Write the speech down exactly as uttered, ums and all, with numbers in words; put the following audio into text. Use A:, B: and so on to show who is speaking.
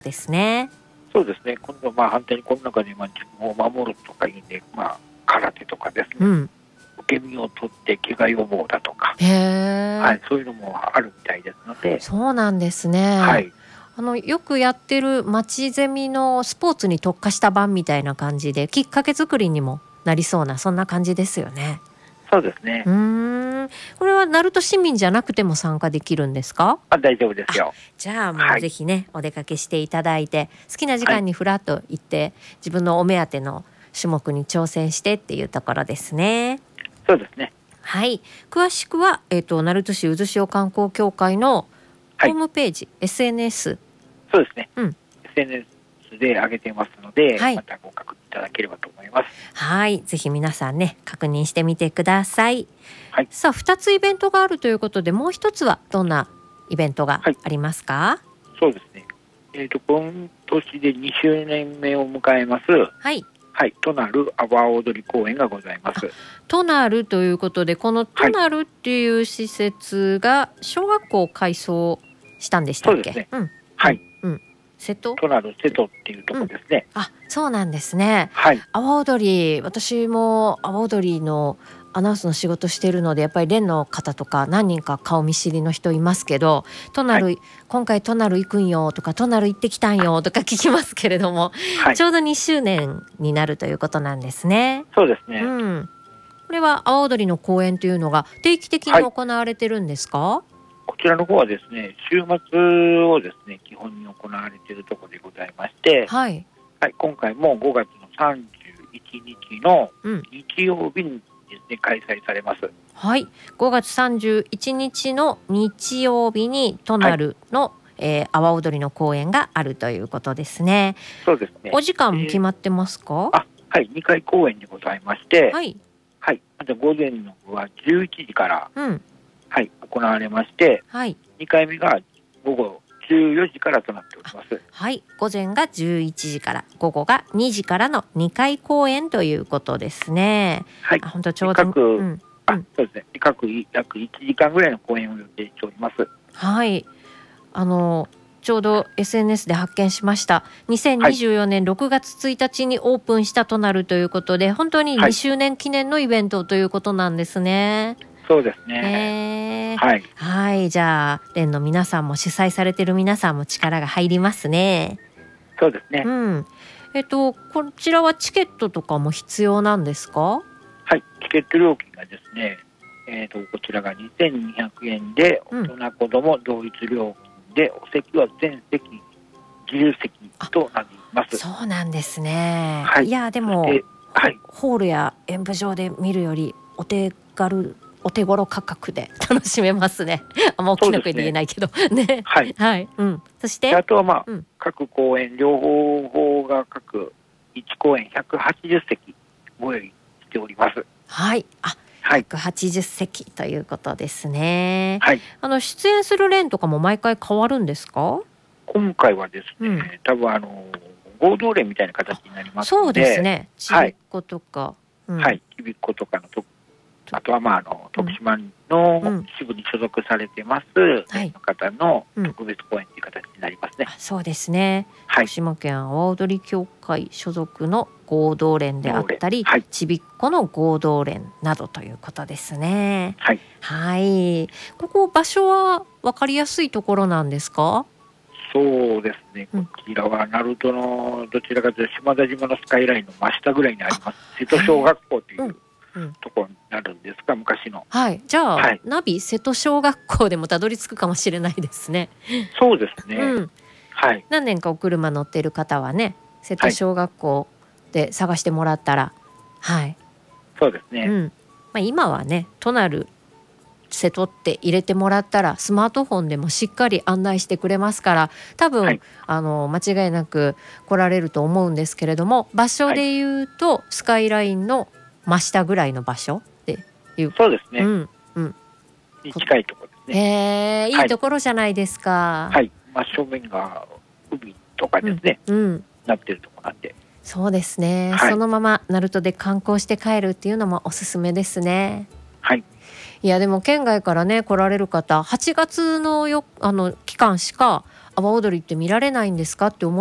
A: ですね。
B: そうですね。今度まあ反対にこの中でまあ自分を守るとかいうんで、まあ空手とかですね、うん、受け身を取って怪我予防だとか、
A: へー、
B: はい、そういうのもあるみたいですので。
A: そうなんですね。はい、あのよくやってる町ゼミのスポーツに特化した版みたいな感じで、きっかけ作りにもなりそうな、そんな感じですよね。
B: そうですね。
A: うーん、これは鳴門市民じゃなくても参加できるんですか？
B: あ、大丈夫ですよ。
A: じゃあもうぜひね、はい、お出かけしていただいて、好きな時間にふらっと行って、はい、自分のお目当ての種目に挑戦してっていうところですね。
B: そうですね。
A: はい、詳しくは、えーと、鳴門市渦潮観光協会のホームページ、はい、エスエヌエス、
B: そうですね、
A: うん、
B: エスエヌエス で上げてますので、
A: はい、
B: またご確認いただければと思います。
A: はい、ぜひ皆さんね、確認してみてください。
B: はい、
A: さあふたつイベントがあるということで、もう一つはどんなイベントがありますか？はい、
B: そうですね、えーと、今年でにしゅうねんめを迎えます、はいはい、となる阿波踊り公園がございます。
A: となるということで、このとなるっていう施設が小学校を改装したんでしたっけ？
B: そうですね、
A: うん、
B: はい、
A: うん、瀬戸
B: となる瀬戸っていうところですね、
A: うん、あ、そうなんですね。
B: はい、
A: 阿波踊り、私も阿波踊りのアナウンスの仕事しているので、やっぱり連の方とか何人か顔見知りの人いますけど、となる、はい、今回となる行くんよとか、となる行ってきたんよとか聞きますけれども、はい、ちょうどにしゅうねんになるということなんですね。
B: そうですね、
A: うん、これは阿波踊りの公演というのが定期的に行われてるんですか？はい、
B: こちらの方はですね、週末をですね基本に行われているところでございまして、はいはい、今回もごがつのさんじゅういちにちの日曜日にですね、開催されます。
A: はい、ごがつさんじゅういちにちの日曜日にとなるの、はい、えー、阿波踊りの公演があるということですね。
B: そうですね。
A: お時間も決まってますか？
B: えー、あ、はい、にかい公演でございまして、
A: はい、
B: はい、まず午前の部はじゅういちじから、
A: うん、
B: はい、行われまして、はい、にかいめが午後じゅうよじからとなっております。
A: はい、午前がじゅういちじから、午後がにじからのにかい公演ということですね。
B: はい、
A: 本当ちょうど、
B: 各、うん、あ、そうですね、各約いちじかんぐらいの公演を予定しております。
A: はい、あのちょうど エスエヌエス で発見しました。にせんにじゅうよねんろくがつついたちにオープンしたとなるということで、本当ににしゅうねん記念のイベントということなんですね。
B: はい、そうですね、
A: えー、はい、はい、じゃあ連の皆さんも主催されている皆さんも力が入りますね。
B: そうですね、
A: うん、えっとこちらはチケットとかも必要なんですか？
B: はい、チケット料金がですね、えー、とこちらがにせんにひゃくえんで、大人子供同一料金で、お席は全席自由席となります。
A: そうなんですね、
B: はい、
A: いやでも、はい、ホールや演舞場で見るよりお手軽お手頃価格で楽しめますね。あんま大きな声で言えないけどね。ね、はい、はい、うん、そして
B: あとはまあ、うん、各公演両方が各いち公演ひゃくはちじゅっせきご用意しております。
A: はい、あ、
B: はい、
A: ひゃくはちじゅっせきということですね。
B: はい、
A: あの出演する連とかも毎回変わるんですか？
B: 今回はですね、うん、多分あの合同連みたいな形になりますので、
A: そうですね、ちびっ子とか、
B: はい、うん、はい、ちびっ子とかのとあとはまああの徳島の支部に所属されてます、うん、の方の特別公演という形になりますね。
A: うん、そうですね、
B: はい、
A: 徳島県阿波踊り協会所属の合同連であったり、はい、ちびっ子の合同連などということですね。
B: はい、
A: はい、ここ場所は分かりやすいところなんですか？
B: そうですね、こちらは鳴門のどちらかというと島田島のスカイラインの真下ぐらいにあります瀬戸小学校という、うんうん、ところになるんですが、昔の。
A: はい、じゃあ、はい、ナビ瀬戸小学校でもたどり着くかもしれないですね。
B: そうですね、
A: うん、はい、何年かお車乗っている方はね、瀬戸小学校で探してもらったら、はい、はい、
B: そうですね、
A: うん、まあ、今はねとなる瀬戸って入れてもらったらスマートフォンでもしっかり案内してくれますから、多分、はい、あの間違いなく来られると思うんですけれども、場所でいうと、はい、スカイラインの真下ぐらいの場所っていう、
B: そうですね、
A: うんうん、
B: 近いところですね。
A: へー、いいところじゃないですか。
B: はい、真正面が海とかですね、うんうん、なってるところなんで。
A: そうですね、はい、そのまま鳴門で観光して帰るっていうのもおすすめですね。
B: はい、
A: いやでも県外からね来られる方、はちがつのよあの期間しか阿波踊りって見られないんですかって思